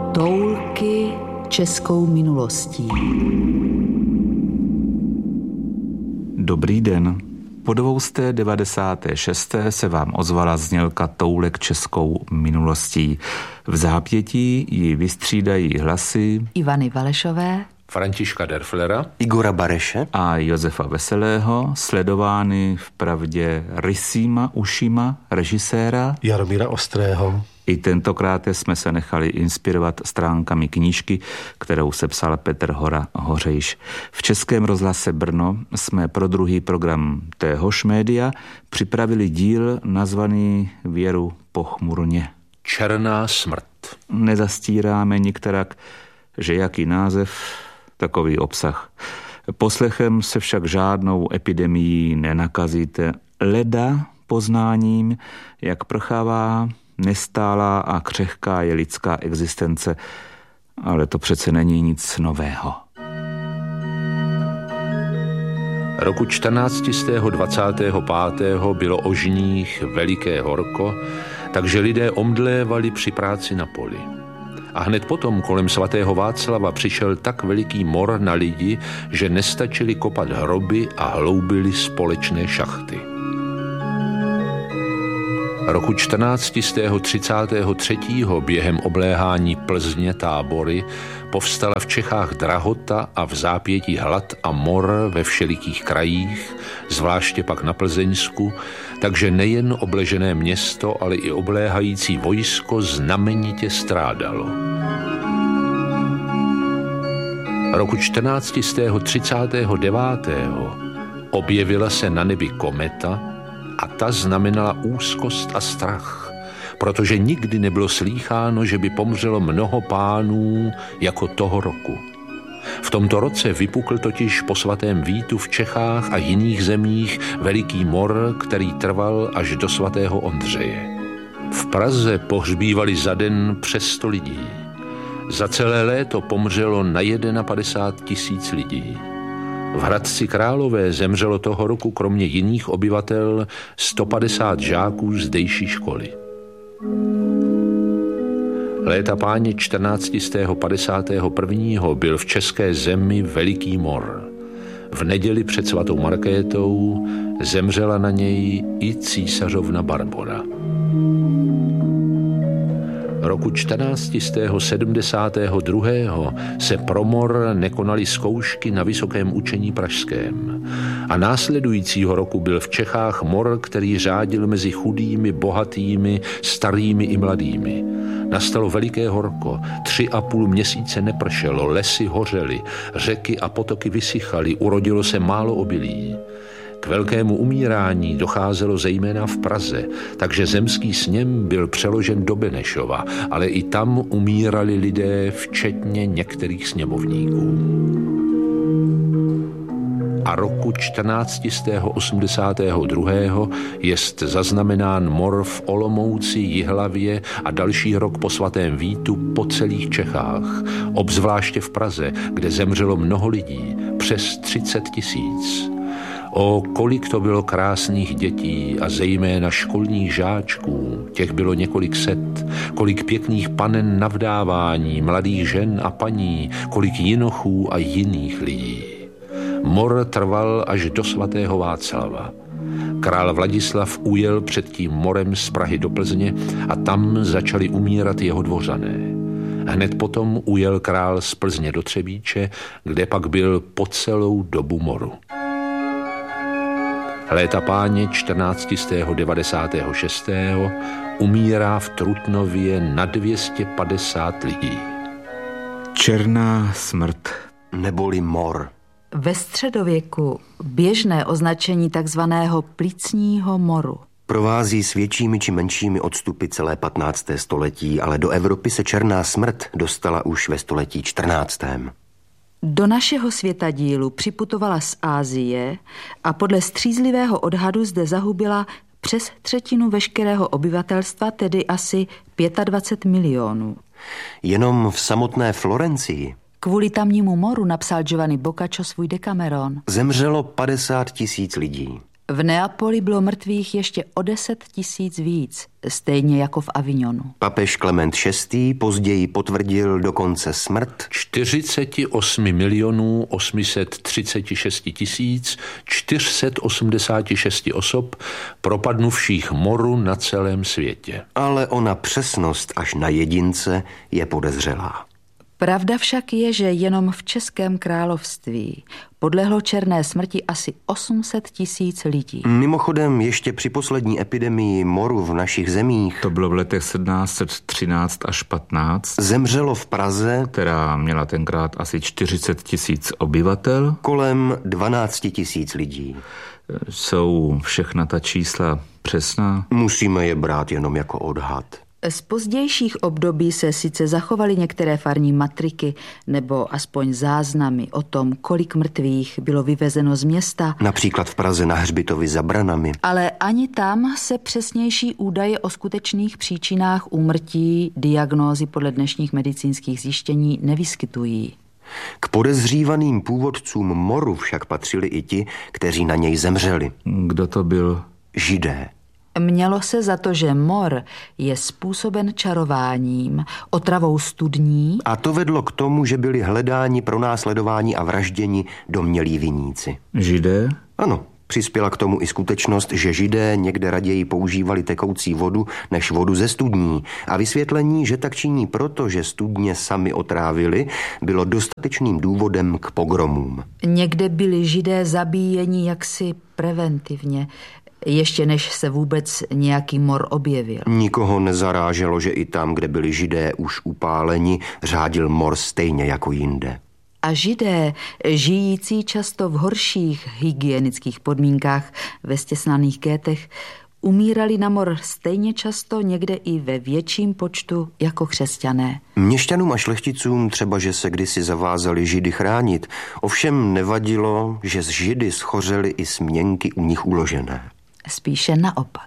Toulky českou minulostí. Dobrý den. Po 296. se vám ozvala znělka Toulek českou minulostí. V zápětí ji vystřídají hlasy Ivany Valešové, Františka Derflera, Igora Bareše a Josefa Veselého, sledovány vpravdě rysýma ušima režiséra Jaromíra Ostrého. I tentokrát jsme se nechali inspirovat stránkami knížky, kterou sepsal Petr Hora Hořejš. V Českém rozhlase Brno jsme pro druhý program téhož média připravili díl nazvaný Věru pochmurně. Černá smrt. Nezastíráme nikterak, že jaký název, takový obsah. Poslechem se však žádnou epidemií nenakazíte. Leda poznáním, jak prchává, nestálá a křehká je lidská existence, ale to přece není nic nového. Roku 1425. bylo o žních veliké horko, takže lidé omdlévali při práci na poli. A hned potom kolem svatého Václava přišel tak veliký mor na lidi, že nestačili kopat hroby a hloubili společné šachty. Roku 1433. během obléhání Plzně tábory povstala v Čechách drahota a v zápětí hlad a mor ve všelikých krajích, zvláště pak na Plzeňsku, takže nejen obležené město, ale i obléhající vojsko znamenitě strádalo. Roku 1439. objevila se na nebi kometa a ta znamenala úzkost a strach, protože nikdy nebylo slýcháno, že by pomřelo mnoho pánů jako toho roku. V tomto roce vypukl totiž po svatém Vítu v Čechách a jiných zemích veliký mor, který trval až do svatého Ondřeje. V Praze pohřbívali za den přes 100 lidí. Za celé léto pomřelo na 51 000 lidí. V Hradci Králové zemřelo toho roku kromě jiných obyvatel 150 žáků zdejší školy. Léta páně 1451. byl v české zemi veliký mor. V neděli před svatou Markétou zemřela na něj i císařovna Barbora. Roku 1472. se pro mor nekonaly zkoušky na Vysokém učení pražském. A následujícího roku byl v Čechách mor, který řádil mezi chudými, bohatými, starými i mladými. Nastalo veliké horko, 3,5 měsíce nepršelo, lesy hořely, řeky a potoky vysychaly, urodilo se málo obilí. K velkému umírání docházelo zejména v Praze, takže zemský sněm byl přeložen do Benešova, ale i tam umírali lidé, včetně některých sněmovníků. A roku 1482. jest zaznamenán mor v Olomouci, Jihlavě a další rok po svatém Vítu po celých Čechách, obzvláště v Praze, kde zemřelo mnoho lidí, přes 30 000. O kolik to bylo krásných dětí a zejména školních žáčků, těch bylo několik set, kolik pěkných panen na vdávání, mladých žen a paní, kolik jinochů a jiných lidí. Mor trval až do svatého Václava. Král Vladislav ujel před tím morem z Prahy do Plzně a tam začali umírat jeho dvořané. Hned potom ujel král z Plzně do Třebíče, kde pak byl po celou dobu moru. Léta páně 1496. umírá v Trutnově na 250 lidí. Černá smrt. neboli mor. Ve středověku běžné označení takzvaného plicního moru. Provází s většími či menšími odstupy celé 15. století, ale do Evropy se černá smrt dostala už ve století 14. Do našeho světadílu připutovala z Asie a podle střízlivého odhadu zde zahubila přes třetinu veškerého obyvatelstva, tedy asi 25 milionů. Jenom v samotné Florencii Kvůli tamnímu moru napsal Giovanni Boccaccio svůj Decameron. zemřelo 50 000 lidí. V Neapoli bylo mrtvých ještě o 10 000 víc, stejně jako v Avignonu. Papež Klement VI. Později potvrdil dokonce smrt 48 836 486 osob propadnuvších moru na celém světě. Ale ona přesnost až na jedince je podezřelá. Pravda však je, že jenom v Českém království podlehlo černé smrti asi 800 000 lidí. Mimochodem, ještě při poslední epidemii moru v našich zemích, To bylo v letech 1713 až 15, zemřelo v Praze, která měla tenkrát asi 40 000 obyvatel. kolem 12 000 lidí. Jsou všechna ta čísla přesná? Musíme je brát jenom jako odhad. Z pozdějších období se sice zachovaly některé farní matriky nebo aspoň záznamy o tom, kolik mrtvých bylo vyvezeno z města, Například v Praze na hřbitovi za branami. ale ani tam se přesnější údaje o skutečných příčinách úmrtí, diagnózy podle dnešních medicínských zjištění nevyskytují. K podezřívaným původcům moru však patřili i ti, kteří na něj zemřeli. Kdo to byl? Židé. Mělo se za to, že mor je způsoben čarováním, otravou studní, A to vedlo k tomu, že byli hledáni, pronásledováni a vražděni domnělí viníci. Židé? Ano, přispěla k tomu i skutečnost, že Židé někde raději používali tekoucí vodu než vodu ze studní. A vysvětlení, že tak činí proto, že studně sami otrávili, bylo dostatečným důvodem k pogromům. někde byli Židé zabíjeni jaksi preventivně, ještě než se vůbec nějaký mor objevil. Nikoho nezaráželo, že i tam, kde byli Židé už upáleni, řádil mor stejně jako jinde. A Židé, žijící často v horších hygienických podmínkách ve stěsnaných gétech, umírali na mor stejně často, někde i ve větším počtu jako křesťané. Měšťanům a šlechticům třeba, že se kdysi zavázali Židy chránit, ovšem nevadilo, že z Židy schořely i směnky u nich uložené. Spíše naopak.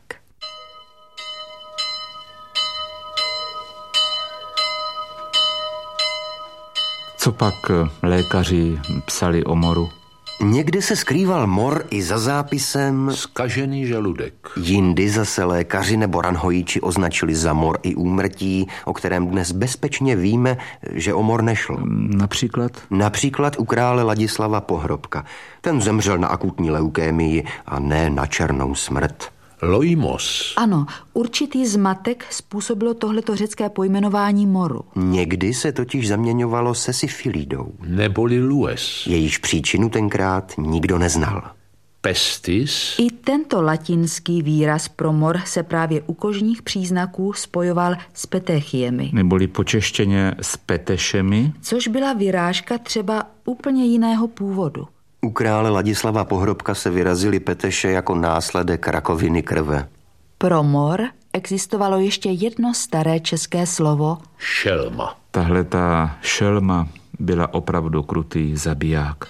Co pak lékaři psali o moru? Někde se skrýval mor i za zápisem, Zkažený žaludek. jindy zase lékaři nebo ranhojíči označili za mor i úmrtí, o kterém dnes bezpečně víme, že o mor nešlo. Například? Například u krále Ladislava Pohrobka. Ten zemřel na akutní leukémii a ne na černou smrt. Loimos. Ano, určitý zmatek způsobilo tohleto řecké pojmenování moru. Někdy se totiž zaměňovalo se syfilidou. Neboli lues. Jejíž příčinu tenkrát nikdo neznal. Pestis. I tento latinský výraz pro mor se právě u kožních příznaků spojoval s petechiemi, Neboli počeštěně s petešemi? což byla vyrážka třeba úplně jiného původu. U krále Ladislava Pohrobka se vyrazily peteše jako následek rakoviny krve. Pro mor existovalo ještě jedno staré české slovo Šelma. Tahle ta šelma byla opravdu krutý zabiják.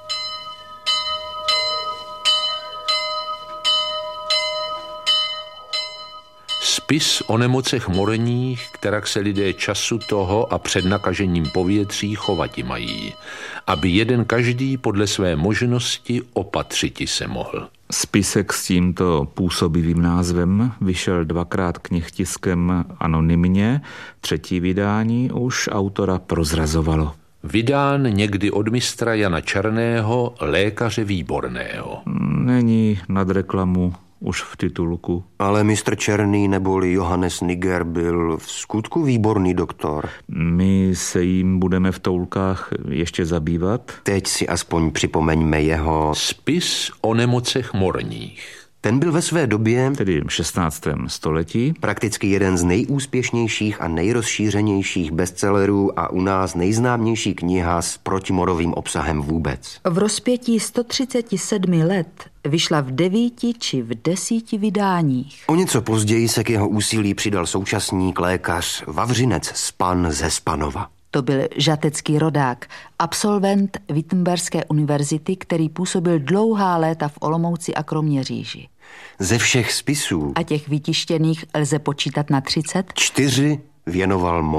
Spis o nemocech morních, kterak se lidé času toho a před nakažením povětří chovati mají, aby jeden každý podle své možnosti opatřiti se mohl. Spisek s tímto působivým názvem vyšel 2krát knihtiskem anonymně, 3. vydání už autora prozrazovalo. Vydán někdy od mistra Jana Černého, lékaře výborného. Není nad reklamu už v titulku. Ale mistr Černý neboli Johannes Niger byl v skutku výborný doktor. My se jim budeme v toulkách ještě zabývat. Teď si aspoň připomeňme jeho. Spis o nemocech morních. Ten byl ve své době Tedy v 16. století. prakticky jeden z nejúspěšnějších a nejrozšířenějších bestsellerů a u nás nejznámější kniha s protimorovým obsahem vůbec. v rozpětí 137 let vyšla v 9 či v 10 vydáních. O něco později se k jeho úsilí přidal současník lékař Vavřinec Span ze Spanova. To byl žatecký rodák, absolvent Wittenberské univerzity, který působil dlouhá léta v Olomouci a Kroměříži. Ze všech spisů A těch vytištěných lze počítat na 30. 4 věnoval moru.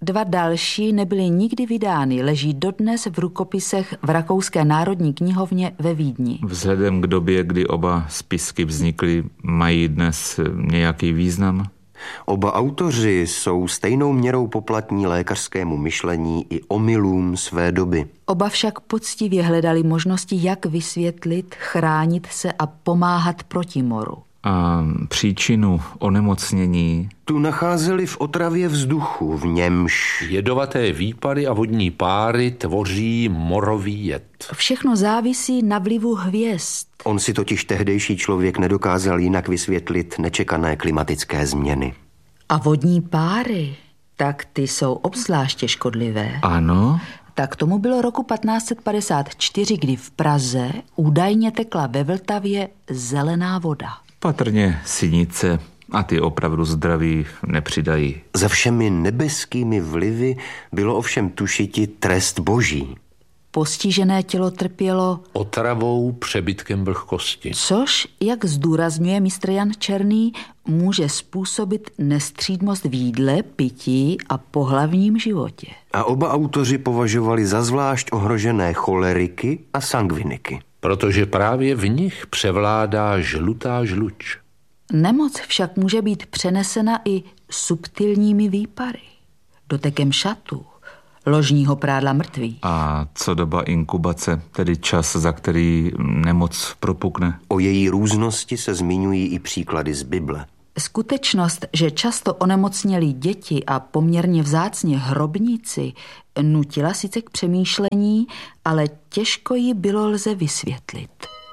2 další nebyly nikdy vydány, leží dodnes v rukopisech v Rakouské národní knihovně ve Vídni. Vzhledem k době, kdy oba spisky vznikly, mají dnes nějaký význam? Oba autoři jsou stejnou měrou poplatní lékařskému myšlení i omylům své doby. Oba však poctivě hledali možnosti, jak vysvětlit, chránit se a pomáhat proti moru. A příčinu onemocnění? Tu nacházeli v otravě vzduchu, v němž jedovaté výpary a vodní páry tvoří morový jed. Všechno závisí na vlivu hvězd. On si totiž tehdejší člověk nedokázal jinak vysvětlit nečekané klimatické změny. A vodní páry, tak ty jsou obzvláště škodlivé. Ano? Tak tomu bylo roku 1554, kdy v Praze údajně tekla ve Vltavě zelená voda. Patrně sinice a ty opravdu zdraví nepřidají. Za všemi nebeskými vlivy bylo ovšem tušiti trest boží. Postižené tělo trpělo otravou, přebytkem vlhkosti. Což, jak zdůrazňuje mistr Jan Černý, může způsobit nestřídmost v jídle, pití a pohlavním životě. A oba autoři považovali za zvlášť ohrožené choleriky a sangviniky. Protože právě v nich převládá žlutá žluč. Nemoc však může být přenesena i subtilními výpary, dotekem šatů, ložního prádla mrtvých. A co doba inkubace, tedy čas, za který nemoc propukne? O její různosti se zmiňují i příklady z Bible. Skutečnost, že často onemocněli děti a poměrně vzácně hrobníci, nutila sice k přemýšlení, ale těžko ji bylo lze vysvětlit.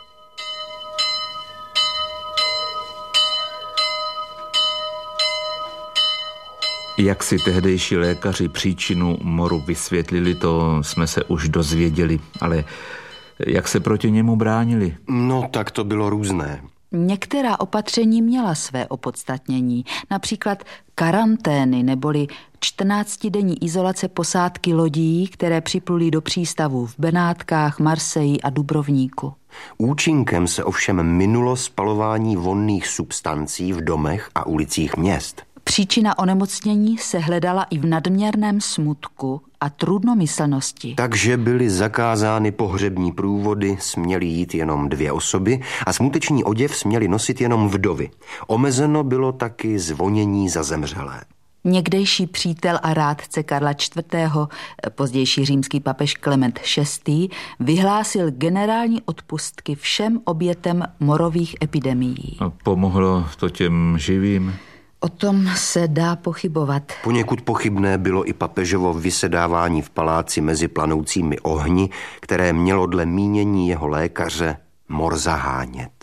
Jak si tehdejší lékaři příčinu moru vysvětlili, to jsme se už dozvěděli, ale jak se proti němu bránili? No, tak to bylo různé. Některá opatření měla své opodstatnění, například karantény neboli 14denní izolace posádky lodí, které připluly do přístavů v Benátkách, Marseji a Dubrovníku. Účinkem se ovšem minulo spalování vonných substancí v domech a ulicích měst. Příčina onemocnění se hledala i v nadměrném smutku a trudnomyslnosti. Takže byly zakázány pohřební průvody, směly jít jenom 2 osoby a smuteční oděv směly nosit jenom vdovy. Omezeno bylo taky zvonění za zemřelé. Někdejší přítel a rádce Karla IV., pozdější římský papež Klement VI., vyhlásil generální odpustky všem obětem morových epidemií. A pomohlo to těm živým? O tom se dá pochybovat. Poněkud pochybné bylo i papežovo vysedávání v paláci mezi planoucími ohni, které mělo dle mínění jeho lékaře mor zahánět.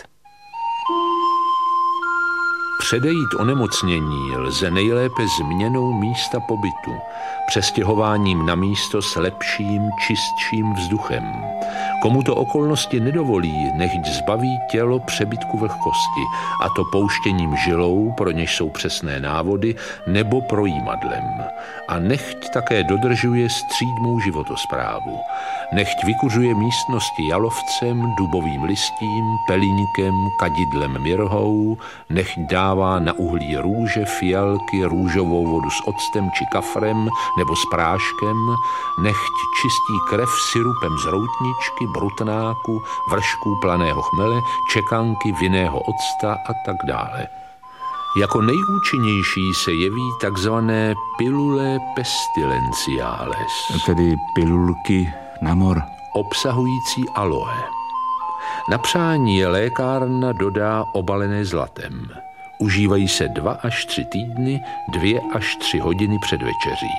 Předejít onemocnění lze nejlépe změnou místa pobytu, přestěhováním na místo s lepším, čistším vzduchem. Komu to okolnosti nedovolí, nechť zbaví tělo přebytku vlhkosti, a to pouštěním žilou, pro něž jsou přesné návody, nebo projímadlem. A nechť také dodržuje střídmou životosprávu. Nechť vykuřuje místnosti jalovcem, dubovým listím, pelíňkem, kadidlem mirhou, nechť dává na uhlí růže, fialky, růžovou vodu s octem či kafrem nebo s práškem, nechť čistí krev sirupem z routničky, brutnáku, vršků planého chmele, čekanky, vinného octa a tak dále. Jako nejúčinnější se jeví takzvané pilule pestilenciales, tedy pilulky na mor, obsahující aloe. Na přání je lékárna dodá obalené zlatem. Užívají se 2 až 3 týdny, 2 až 3 hodiny před večeří.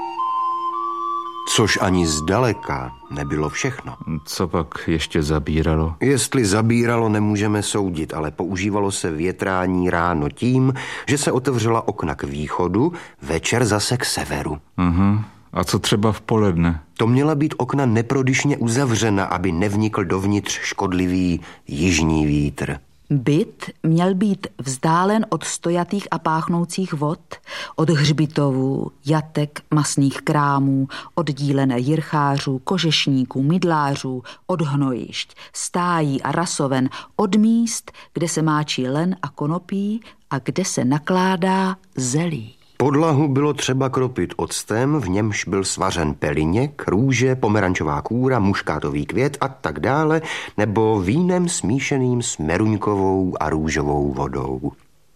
Což ani zdaleka nebylo všechno. Co pak ještě zabíralo? Jestli zabíralo, nemůžeme soudit, ale používalo se větrání ráno tím, že se otevřela okna k východu, večer zase k severu. A co třeba v poledne? To měla být okna neprodyšně uzavřena, aby nevnikl dovnitř škodlivý jižní vítr. Byt měl být vzdálen od stojatých a páchnoucích vod, od hřbitovů, jatek, masných krámů, oddílené jirchářů, kožešníků, mydlářů, od hnojišť, stájí a rasoven, od míst, kde se máčí len a konopí a kde se nakládá zelí. Podlahu bylo třeba kropit octem, v němž byl svařen peliněk, růže, pomerančová kůra, muškátový květ a tak dále, nebo vínem smíšeným s meruňkovou a růžovou vodou.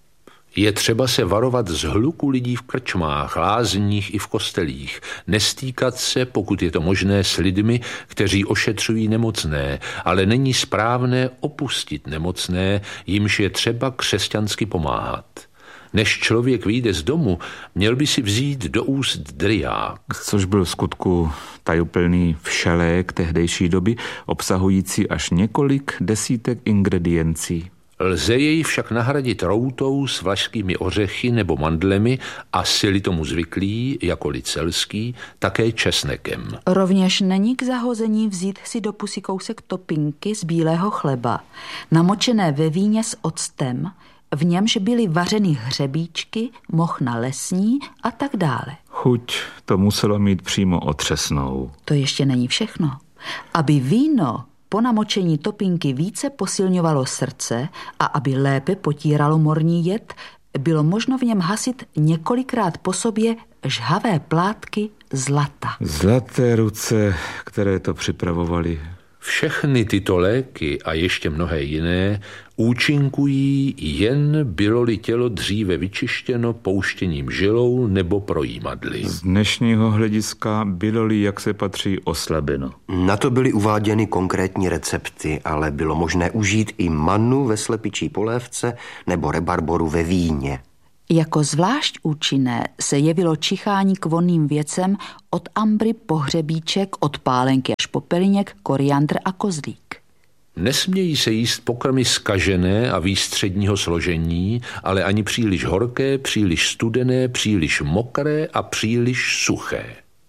Je třeba se varovat z hluku lidí v krčmách, lázních i v kostelích, nestýkat se, pokud je to možné, s lidmi, kteří ošetřují nemocné, ale není správné opustit nemocné, jimž je třeba křesťansky pomáhat. Než člověk vyjde z domu, měl by si vzít do úst driák. Což byl v skutku tajuplný všelék tehdejší doby, obsahující až několik desítek ingrediencí. Lze jej však nahradit routou s vlašskými ořechy nebo mandlemi a sili tomu zvyklí, jako lid selský, také česnekem. Rovněž není k zahození vzít si do pusy kousek topinky z bílého chleba, namočené ve víně s octem, v němž byly vařeny hřebíčky, mochna lesní a tak dále. Chuť to muselo mít přímo otřesnou. To ještě není všechno. Aby víno po namočení topinky více posilňovalo srdce a aby lépe potíralo morní jed, bylo možno v něm hasit několikrát po sobě žhavé plátky zlata. Zlaté ruce, které to připravovaly. Všechny tyto léky a ještě mnohé jiné účinkují jen bylo-li tělo dříve vyčištěno pouštěním žilou nebo projímadly. Z dnešního hlediska bylo-li, jak se patří, oslabeno. Na to byly uváděny konkrétní recepty, ale bylo možné užít i mannu ve slepičí polévce nebo rebarboru ve víně. Jako zvlášť účinné se jevilo čichání k vonným věcem od ambry po hřebíček, od pálenky až po peliněk, koriandr a kozlík. Nesmějí se jíst pokrmy zkažené a výstředního složení, ale ani příliš horké, příliš studené, příliš mokré a příliš suché.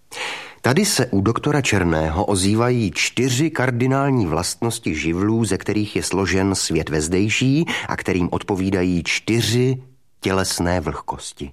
Tady se u doktora Černého ozývají 4 kardinální vlastnosti živlů, ze kterých je složen svět vezdejší a kterým odpovídají 4 tělesné vlhkosti.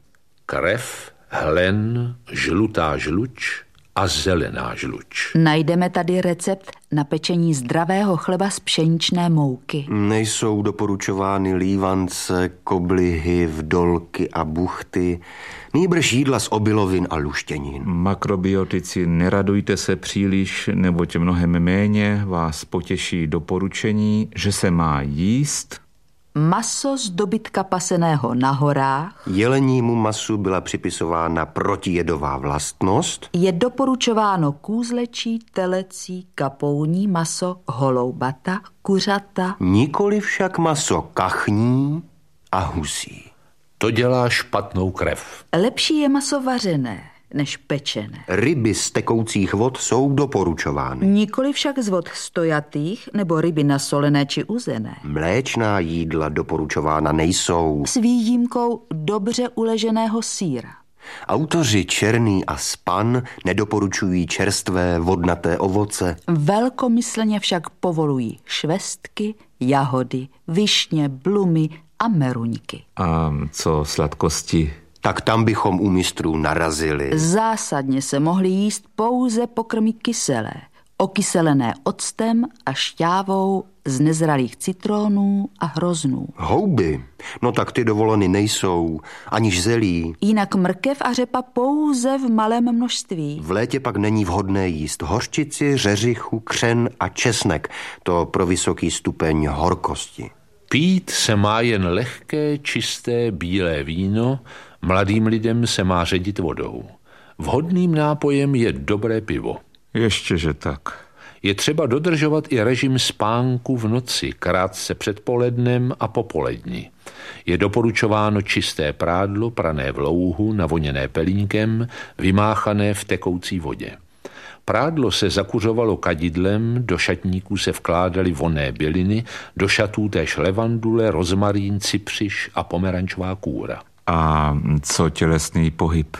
Krev, hlen, žlutá žluč a zelená žluč. Najdeme tady recept na pečení zdravého chleba z pšeničné mouky. Nejsou doporučovány lívance, koblihy, vdolky a buchty, nýbrž jídla z obilovin a luštěnin. Makrobiotici, neradujte se příliš, neboť mnohem méně vás potěší doporučení, že se má jíst maso z dobytka paseného na horách. Jelenímu masu byla připisována protijedová vlastnost. Je doporučováno kůzlečí, telecí, kapouní maso, holoubata, kuřata. Nikoli však maso kachní a husí. To dělá špatnou krev. Lepší je maso vařené než pečené. Ryby z tekoucích vod jsou doporučovány. Nikoli však z vod stojatých nebo ryby nasolené či uzené. Mléčná jídla doporučována nejsou. S výjimkou dobře uleženého sýra. Autoři Černý a Span nedoporučují čerstvé vodnaté ovoce. Velkomyslně však povolují švestky, jahody, višně, blumy a meruňky. A co sladkosti? Tak tam bychom u mistrů narazili. Zásadně se mohly jíst pouze pokrmy kyselé, okyselené octem a šťávou z nezralých citronů a hroznů. Houby? No tak ty dovoleny nejsou, aniž zelí. Jinak mrkev a řepa pouze v malém množství. V létě pak není vhodné jíst hořčici, řeřichu, křen a česnek. To pro vysoký stupeň horkosti. Pít se má jen lehké, čisté, bílé víno, mladým lidem se má ředit vodou. Vhodným nápojem je dobré pivo. Ještěže tak. Je třeba dodržovat i režim spánku v noci, krátce před polednem a popolední. Je doporučováno čisté prádlo, prané v louhu, navoněné pelínkem, vymáchané v tekoucí vodě. Prádlo se zakuřovalo kadidlem, do šatníků se vkládaly vonné byliny, do šatů též levandule, rozmarín, cypřiš a pomerančová kůra. A co tělesný pohyb?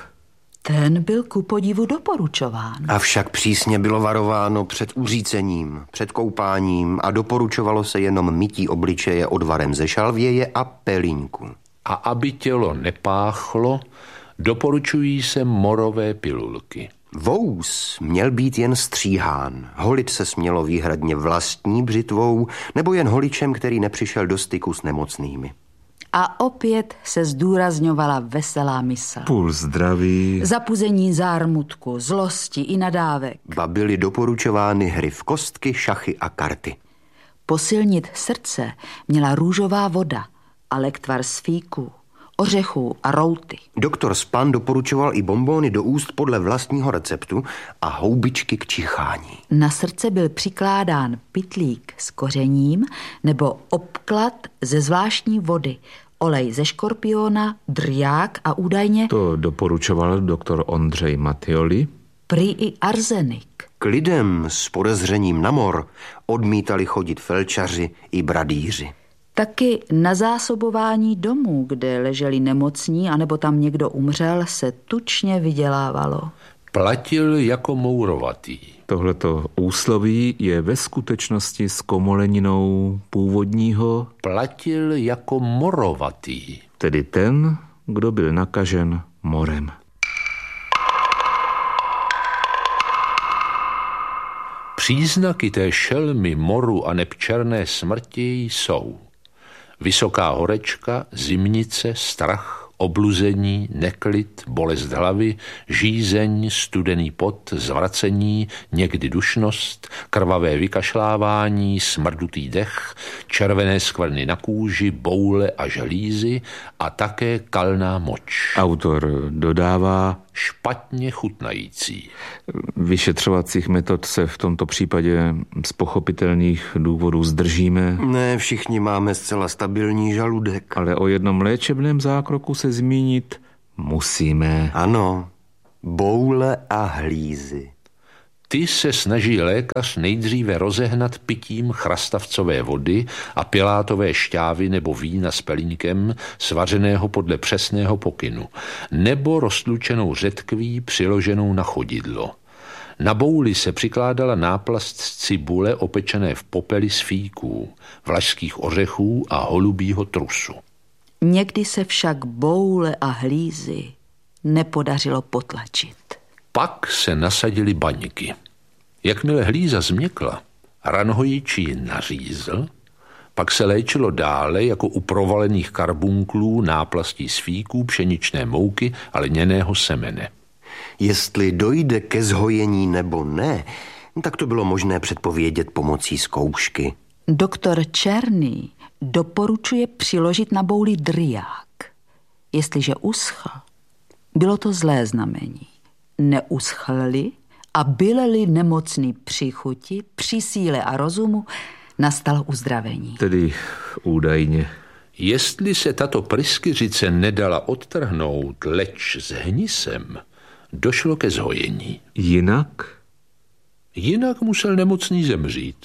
Ten byl ku podivu doporučován. Avšak přísně bylo varováno před uřícením, před koupáním a doporučovalo se jenom mytí obličeje odvarem ze šalvěje a pelínku. A aby tělo nepáchlo, doporučují se morové pilulky. Vous měl být jen stříhán. Holit se smělo výhradně vlastní břitvou nebo jen holičem, který nepřišel do styku s nemocnými. A opět se zdůrazňovala veselá mysl. Puls zdraví. Zapuzení zármutku, zlosti i nadávek. Ba byly doporučovány hry v kostky, šachy a karty. Posilnit srdce měla růžová voda a lektvar z fíků, ořechů a routy. Doktor Span doporučoval i bonbóny do úst podle vlastního receptu a houbičky k čichání. Na srdce byl přikládán pytlík s kořením nebo obklad ze zvláštní vody, olej ze škorpiona, drják a údajně... To doporučoval doktor Ondřej Matyoli. Prý i arzenik. K lidem s podezřením na mor odmítali chodit felčaři i bradýři. Taky na zásobování domů, kde leželi nemocní, anebo tam někdo umřel, se tučně vydělávalo. Platil jako mourovatý. Tohleto úsloví je ve skutečnosti zkomoleninou původního... Platil jako morovatý. Tedy ten, kdo byl nakažen morem. Příznaky té šelmy, moru a neb černé smrti jsou vysoká horečka, zimnice, strach, obluzení, neklid, bolest hlavy, žízeň, studený pot, zvracení, někdy dušnost, krvavé vykašlávání, smrdutý dech, červené skvrny na kůži, boule a želízy a také kalná moč. Autor dodává: špatně chutnající. Vyšetřovacích metod se v tomto případě z pochopitelných důvodů zdržíme. Ne, všichni máme zcela stabilní žaludek. Ale o jednom léčebném zákroku se zmínit musíme. Ano, boule a hlízy. Ty se snaží lékař nejdříve rozehnat pitím chrastavcové vody a pilátové šťávy nebo vína s pelínkem, svařeného podle přesného pokynu, nebo roztlučenou řetkví přiloženou na chodidlo. Na bouli se přikládala náplast z cibule opečené v popeli z fíků, vlašských ořechů a holubího trusu. Někdy se však boule a hlízy nepodařilo potlačit. Pak se nasadily baňky. Jakmile hlíza změkla, ranhojič ji nařízl, pak se léčilo dále jako u provalených karbunklů náplastí z fíků, pšeničné mouky a lněného semene. Jestli dojde ke zhojení nebo ne, tak to bylo možné předpovědět pomocí zkoušky. Doktor Černý doporučuje přiložit na bouli drják. Jestliže uschl, bylo to zlé znamení. Neuschl-li a byl-li nemocný při chuti, při síle a rozumu, nastalo uzdravení. Tedy údajně. Jestli se tato pryskyřice nedala odtrhnout, leč s hnisem, došlo ke zhojení. Jinak? Jinak musel nemocný zemřít.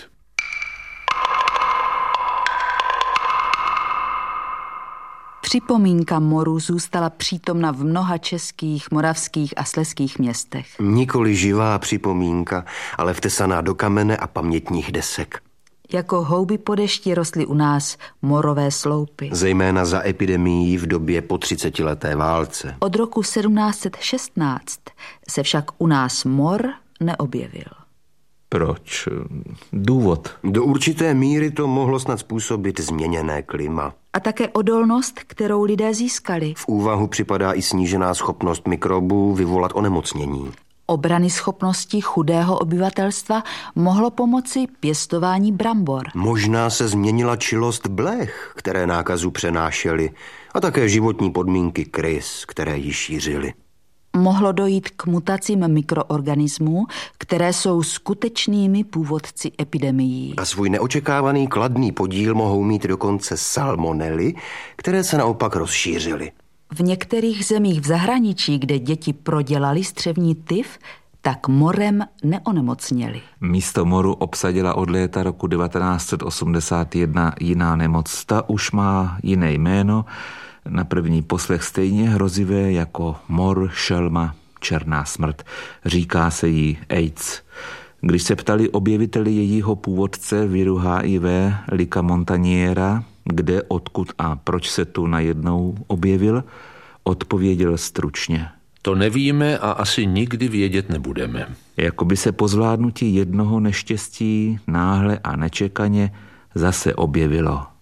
Připomínka moru zůstala přítomna v mnoha českých, moravských a slezských městech. Nikoli živá připomínka, ale vtesaná do kamene a pamětních desek. Jako houby po dešti rostly u nás morové sloupy. Zejména za epidemií v době po 30leté válce. Od roku 1716 se však u nás mor neobjevil. Proč? Důvod? Do určité míry to mohlo snad způsobit změněné klima. A také odolnost, kterou lidé získali. V úvahu připadá i snížená schopnost mikrobů vyvolat onemocnění. Obrany schopností chudého obyvatelstva mohlo pomoci pěstování brambor. Možná se změnila čilost blech, které nákazu přenášely, a také životní podmínky krys, které ji šířily. Mohlo dojít k mutacím mikroorganismů, které jsou skutečnými původci epidemií. A svůj neočekávaný kladný podíl mohou mít dokonce salmonely, které se naopak rozšířily. V některých zemích v zahraničí, kde děti prodělali střevní tyf, tak morem neonemocněli. Místo moru obsadila od léta roku 1981 jiná nemoc. Ta už má jiné jméno, na první poslech stejně hrozivé jako mor, šelma, černá smrt. Říká se jí AIDS. Když se ptali objeviteli jejího původce viru HIV, Lika Montaniera, kde, odkud a proč se tu najednou objevil, odpověděl stručně: To nevíme a asi nikdy vědět nebudeme. Jakoby se po zvládnutí jednoho neštěstí náhle a nečekaně zase objevilo